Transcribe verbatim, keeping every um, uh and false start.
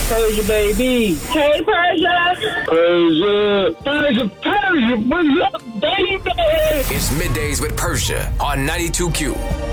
Persia, baby. Hey, Persia. Persia. Persia, Persia, what's up, baby? It's Middays with Persia on ninety-two Q.